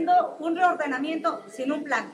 haciendo un reordenamiento sin un plan.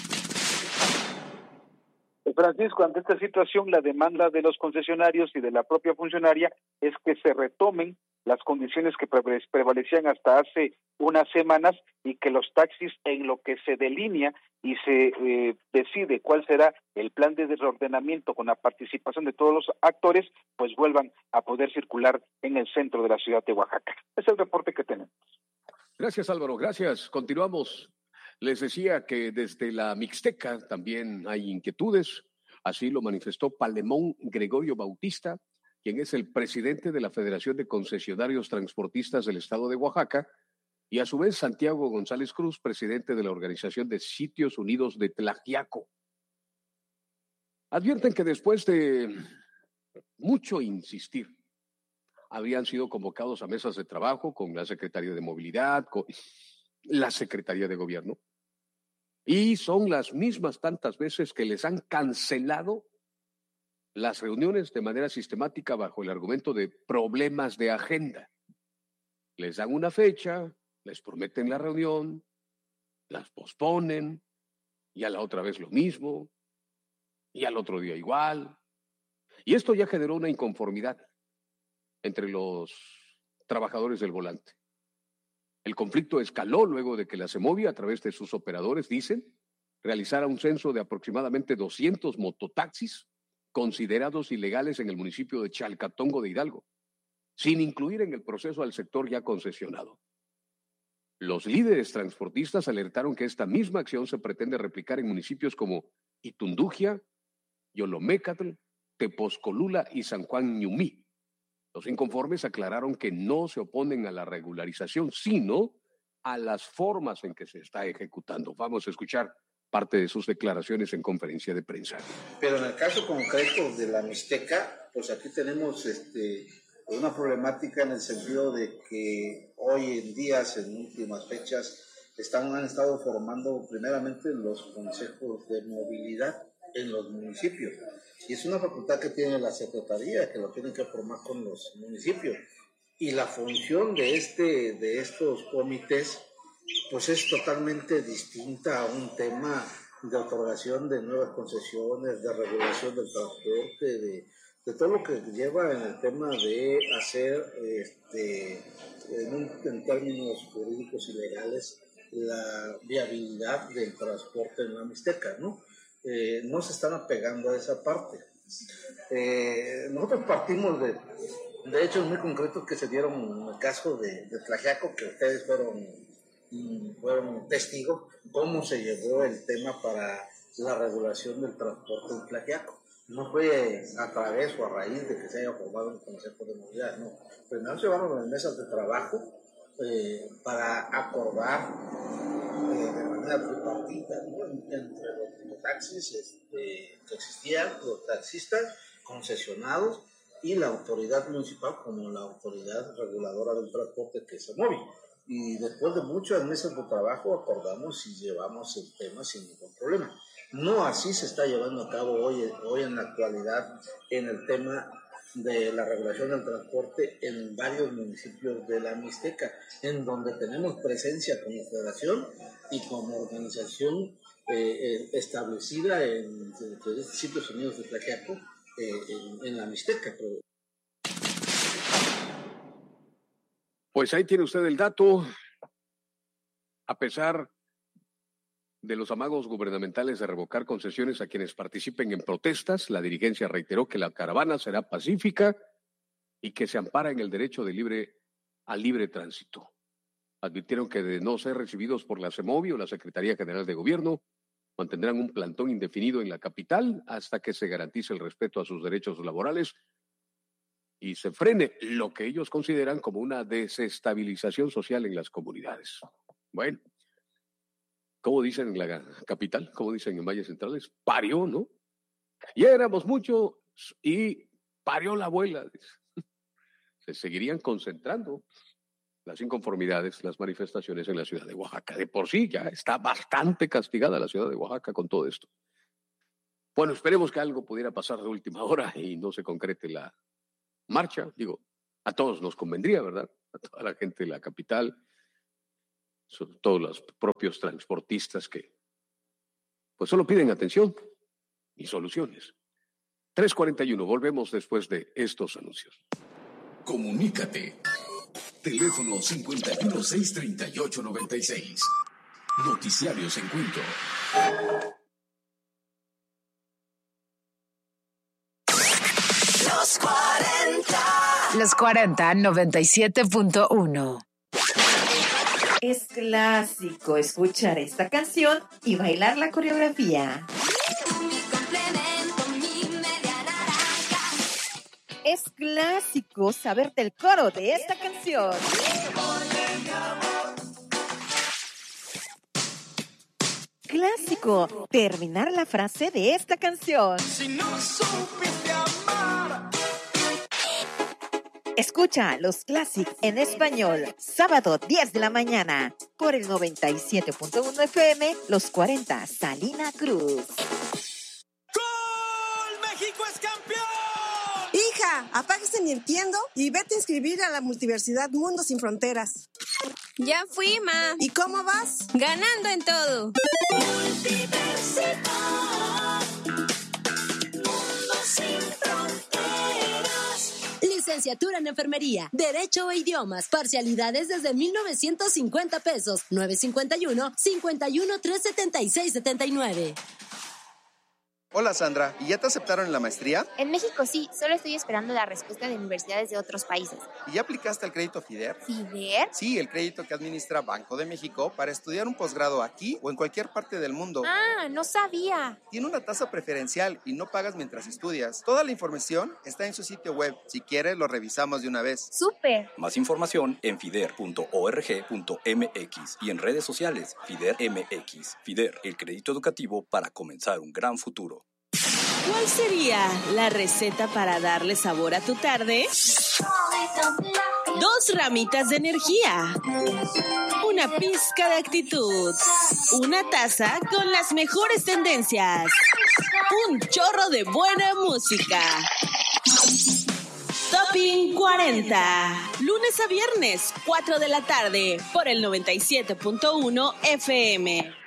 Francisco, ante esta situación, la demanda de los concesionarios y de la propia funcionaria es que se retomen las condiciones que prevalecían hasta hace unas semanas y que los taxis, en lo que se delinea y se decide cuál será el plan de reordenamiento con la participación de todos los actores, pues vuelvan a poder circular en el centro de la ciudad de Oaxaca. Es el reporte que tenemos. Gracias, Álvaro, gracias. Continuamos. Les decía que desde la Mixteca también hay inquietudes, así lo manifestó Palemón Gregorio Bautista, quien es el presidente de la Federación de Concesionarios Transportistas del Estado de Oaxaca, y a su vez Santiago González Cruz, presidente de la Organización de Sitios Unidos de Tlaxiaco. Advierten que después de mucho insistir, habían sido convocados a mesas de trabajo con la Secretaría de Movilidad, con la Secretaría de Gobierno, y son las mismas tantas veces que les han cancelado las reuniones de manera sistemática bajo el argumento de problemas de agenda. Les dan una fecha, les prometen la reunión, las posponen, y a la otra vez lo mismo, y al otro día igual. Y esto ya generó una inconformidad entre los trabajadores del volante. El conflicto escaló luego de que la CEMOVI, a través de sus operadores, dicen, realizara un censo de aproximadamente 200 mototaxis considerados ilegales en el municipio de Chalcatongo de Hidalgo, sin incluir en el proceso al sector ya concesionado. Los líderes transportistas alertaron que esta misma acción se pretende replicar en municipios como Itundugia, Yolomécatl, Tepozcolula y San Juan Ñumí. Los inconformes aclararon que no se oponen a la regularización, sino a las formas en que se está ejecutando. Vamos a escuchar parte de sus declaraciones en conferencia de prensa. Pero en el caso concreto de la Mixteca, pues aquí tenemos una problemática en el sentido de que hoy en día, en últimas fechas, han estado formando primeramente los consejos de movilidad en los municipios. Y es una facultad que tiene la Secretaría, que lo tienen que formar con los municipios. Y la función de estos comités, pues es totalmente distinta a un tema de otorgación de nuevas concesiones, de regulación del transporte, de todo lo que lleva en el tema de hacer, en términos jurídicos y legales, la viabilidad del transporte en la Mixteca, ¿no? No se están apegando a esa parte. Nosotros partimos de hechos muy concretos que se dieron en el caso de Tlaxiaco, que ustedes fueron testigos, cómo se llevó el tema para la regulación del transporte en Tlaxiaco. No fue a través o a raíz de que se haya formado un consejo de movilidad, no. Primero se llevaron las mesas de trabajo para acordar de manera tripartita, ¿no? Entre los taxis que existían, los taxistas concesionados y la autoridad municipal como la autoridad reguladora del transporte, que es CEMOVI. Y después de muchas mesas de trabajo acordamos y llevamos el tema sin ningún problema. No así se está llevando a cabo hoy en la actualidad en el tema de la regulación del transporte en varios municipios de la Mixteca, en donde tenemos presencia como federación y como organización establecida en Sitios Unidos de Tlaxiaco, en la Mixteca. Pues ahí tiene usted el dato. A pesar de los amagos gubernamentales de revocar concesiones a quienes participen en protestas, la dirigencia reiteró que la caravana será pacífica y que se ampara en el derecho al libre tránsito. Advirtieron que de no ser recibidos por la CEMOVI o la Secretaría General de Gobierno, mantendrán un plantón indefinido en la capital hasta que se garantice el respeto a sus derechos laborales y se frene lo que ellos consideran como una desestabilización social en las comunidades. Bueno, como dicen en la capital, como dicen en Valles Centrales, parió, ¿no? Ya éramos muchos y parió la abuela. Se seguirían concentrando las inconformidades, las manifestaciones en la ciudad de Oaxaca. De por sí ya está bastante castigada la ciudad de Oaxaca con todo esto. Bueno, esperemos que algo pudiera pasar de última hora y no se concrete la marcha. Digo, a todos nos convendría, ¿verdad? A toda la gente de la capital. sobre todo los propios transportistas que pues solo piden atención y soluciones. 3:41, volvemos después de estos anuncios. Comunícate. Teléfono 51-638-96. Noticiarios Encuentro. Los 40. Los 40, 97.1. Es clásico escuchar esta canción y bailar la coreografía. Es clásico saberte el coro de esta canción. Clásico terminar la frase de esta canción. Si no supiste amar. Escucha los Classic en español, sábado 10 de la mañana, por el 97.1 FM, Los 40, Salina Cruz. ¡Gol! ¡México es campeón! Hija, apaga ese Nintendo y vete a inscribir a la Multiversidad Mundo Sin Fronteras. Ya fui, ma. ¿Y cómo vas? Ganando en todo. Multiversidad. Mundo Sin Fronteras. Licenciatura en Enfermería, Derecho e Idiomas, parcialidades desde 1,950 pesos, 951-51-376-79. Hola Sandra, ¿y ya te aceptaron en la maestría? En México sí, solo estoy esperando la respuesta de universidades de otros países. ¿Y ya aplicaste al crédito FIDER? ¿FIDER? Sí, el crédito que administra Banco de México para estudiar un posgrado aquí o en cualquier parte del mundo. Ah, no sabía. Tiene una tasa preferencial y no pagas mientras estudias. Toda la información está en su sitio web. Si quieres, lo revisamos de una vez. ¡Súper! Más información en fider.org.mx y en redes sociales FIDER MX. FIDER, el crédito educativo para comenzar un gran futuro. ¿Cuál sería la receta para darle sabor a tu tarde? 2 ramitas de energía, una pizca de actitud, una taza con las mejores tendencias, un chorro de buena música. Topping 40, lunes a viernes, 4 de la tarde, por el 97.1 FM.